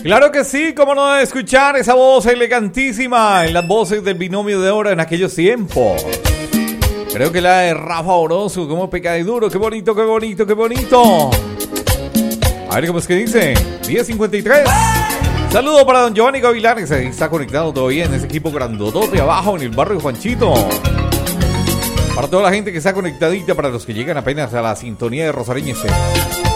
Claro que sí, cómo no escuchar esa voz elegantísima en las voces del binomio de oro en aquellos tiempos. Creo que la de Rafa Orozco, como peca de duro, qué bonito, qué bonito, qué bonito. A ver cómo es que dice, 10:53. Saludo para don Giovanni Gavilar, que se está conectado todavía en ese equipo grandotote abajo en el barrio de Juanchito. Para toda la gente que está conectadita, para los que llegan apenas a la sintonía de Rosareña.